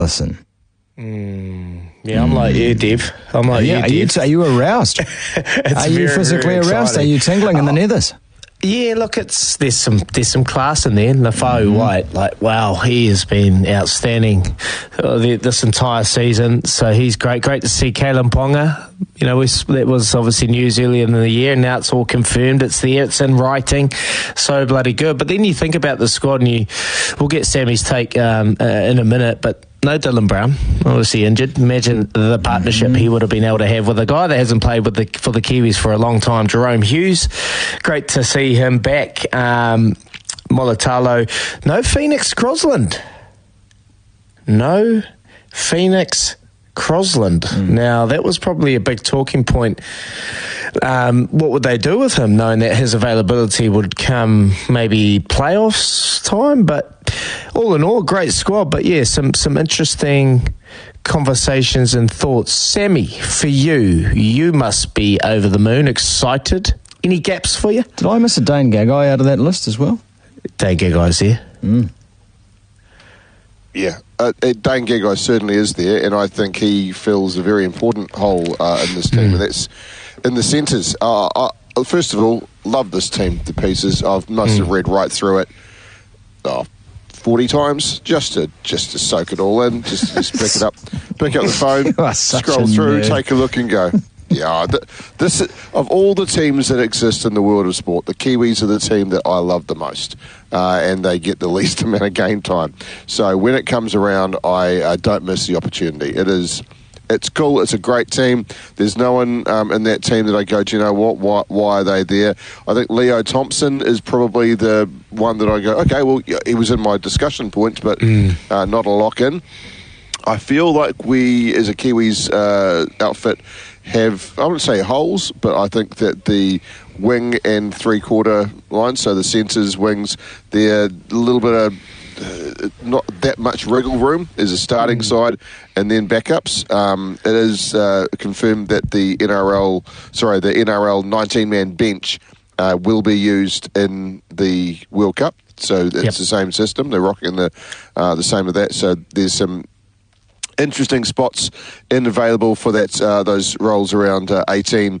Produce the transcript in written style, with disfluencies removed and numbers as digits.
Listen. Yeah, I'm like you, Dev. I'm like you, Dev. Are you aroused? Are you physically aroused? Are you tingling in the nethers? Yeah, look, there's some class in there. Nafau White, like, wow, he has been outstanding this entire season. So he's great. Great to see Kalen Ponga. You know, that was obviously news earlier in the year, and now it's all confirmed. It's there. It's in writing. So bloody good. But then you think about the squad, and we'll get Sammy's take in a minute, but no Dylan Brown, obviously injured. Imagine the partnership he would have been able to have with a guy that hasn't played for the Kiwis for a long time, Jerome Hughes. Great to see him back. Molitalo. No Phoenix Crosland. No Phoenix Crosland. Now, that was probably a big talking point. What would they do with him, knowing that his availability would come maybe playoffs time? But all in all, great squad. But yeah, some interesting conversations and thoughts. Sammy, for you must be over the moon, excited. Any gaps for you? Did I miss a Dane Gagai out of that list as well? Dane Gagai's here. Yeah, Dane Gagai certainly is there, and I think he fills a very important hole in this team, and that's in the centres. First of all, love this team to pieces. I must have read right through it 40 times just to soak it all in, just pick it up, pick up the phone, scroll through, take a look, and go. Yeah, this of all the teams that exist in the world of sport, the Kiwis are the team that I love the most, and they get the least amount of game time. So when it comes around, I don't miss the opportunity. It's cool. It's a great team. There's no one in that team that I go, do you know what? Why are they there? I think Leo Thompson is probably the one that I go, okay, well, he was in my discussion points, but not a lock-in. I feel like we, as a Kiwis outfit, have, I wouldn't say holes, but I think that the wing and three-quarter line, so the centres, wings, they're a little bit of not that much wriggle room as a starting side, and then backups. It is confirmed that the NRL 19-man bench will be used in the World Cup, so it's the same system. They're rocking the same of that, so there's some interesting spots available for that those roles around 18